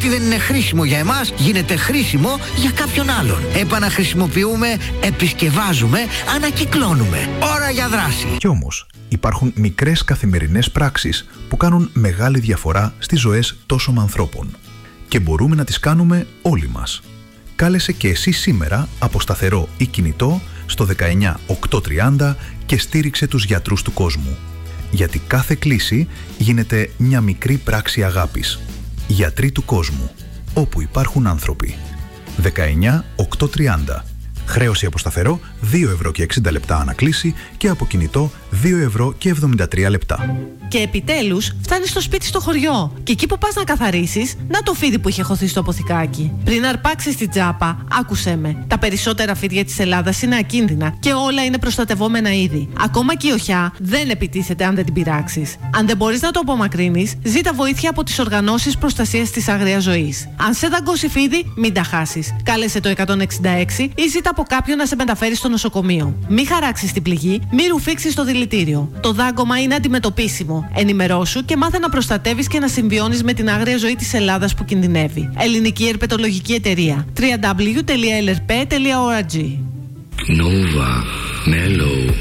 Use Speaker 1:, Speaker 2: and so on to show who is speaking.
Speaker 1: Τι δεν είναι χρήσιμο για εμάς, γίνεται χρήσιμο για κάποιον άλλον. Επαναχρησιμοποιούμε, επισκευάζουμε, ανακυκλώνουμε. Ώρα για δράση.
Speaker 2: Κι όμως, υπάρχουν μικρές καθημερινές πράξεις που κάνουν μεγάλη διαφορά στις ζωές τόσων ανθρώπων. Και μπορούμε να τις κάνουμε όλοι μας. Κάλεσε και εσύ σήμερα από σταθερό ή κινητό στο 19 830 και στήριξε τους γιατρούς του κόσμου. Γιατί κάθε κλήση γίνεται μια μικρή πράξη αγάπης. Γιατροί του κόσμου. Όπου υπάρχουν άνθρωποι. 19 830. Χρέωση από σταθερό 2,60 € ανακλήση και από κινητό 2,73 €.
Speaker 3: Και επιτέλους φτάνεις στο σπίτι στο χωριό. Και εκεί που πας να καθαρίσεις, να το φίδι που είχε χωθεί στο αποθηκάκι. Πριν αρπάξεις την τσάπα, άκουσέ με. Τα περισσότερα φίδια της Ελλάδας είναι ακίνδυνα και όλα είναι προστατευόμενα είδη. Ακόμα και η οχιά δεν επιτίθεται αν δεν την πειράξεις. Αν δεν μπορείς να το απομακρύνεις, ζήτα βοήθεια από τις οργανώσεις προστασίας της άγριας ζωής. Αν σε δαγκώσει φίδι, μην τα χάσεις. Κάλεσε το 166 ή ζήτα από κάποιον να σε μεταφέρει στο νοσοκομείο. Μην χαράξεις την πληγή, μην ρουφήξεις το δηλητήριο. Το δάγκωμα είναι αντιμετωπίσιμο. Ενημερώσου και μάθε να προστατεύεις και να συμβιώνεις με την άγρια ζωή της Ελλάδας που κινδυνεύει. Ελληνική Ερπετολογική Εταιρεία. www.lrp.org.
Speaker 4: Nova Mellow.